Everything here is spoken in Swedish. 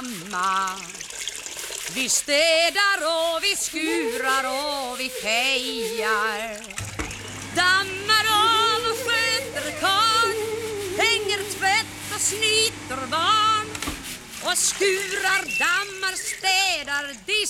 mamma. Vi städar och vi skurar och vi fejar, dammar av och sköter karl, hänger tvätt och snyter barn och skurar, dammar, städar,